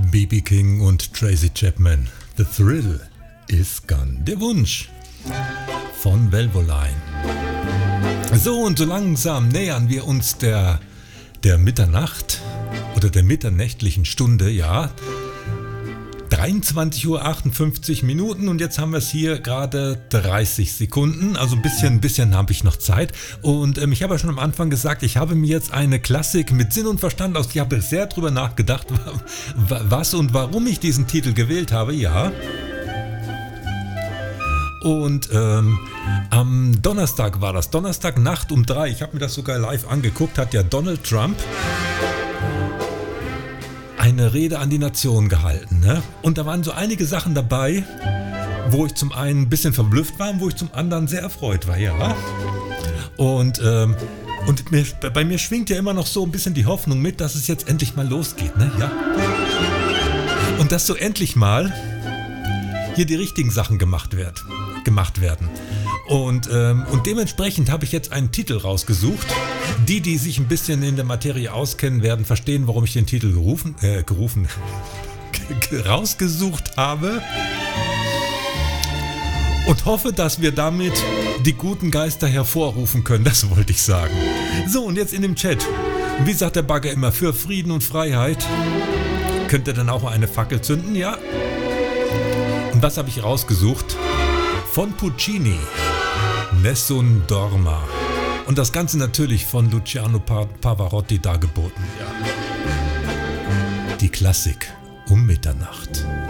B.B. King und Tracy Chapman. The Thrill is gone. Der Wunsch von Velvoline. So, und so langsam nähern wir uns der Mitternacht oder der mitternächtlichen Stunde, ja. 23:58 Uhr und jetzt haben wir es hier gerade 30 Sekunden, also ein bisschen habe ich noch Zeit und ich habe ja schon am Anfang gesagt, ich habe mir jetzt eine Klassik mit Sinn und Verstand aus, ich habe sehr drüber nachgedacht, was und warum ich diesen Titel gewählt habe, ja. Und am Donnerstag war das, Donnerstagnacht um 3, ich habe mir das sogar live angeguckt, hat ja Donald Trump eine Rede an die Nation gehalten, ne? Und da waren so einige Sachen dabei, wo ich zum einen ein bisschen verblüfft war und wo ich zum anderen sehr erfreut war, ja. Und bei mir schwingt ja immer noch so ein bisschen die Hoffnung mit, dass es jetzt endlich mal losgeht, ne? Ja. Und dass so endlich mal hier die richtigen Sachen gemacht werden. Und dementsprechend habe ich jetzt einen Titel rausgesucht. Die sich ein bisschen in der Materie auskennen, werden verstehen, warum ich den Titel rausgesucht habe. Und hoffe, dass wir damit die guten Geister hervorrufen können, das wollte ich sagen. So, und jetzt in dem Chat. Wie sagt der Bagger immer, für Frieden und Freiheit. Könnt ihr dann auch mal eine Fackel zünden, ja? Und was habe ich rausgesucht? Von Puccini, Nessun Dorma. Und das Ganze natürlich von Luciano Pavarotti dargeboten. Ja. Die Klassik um Mitternacht.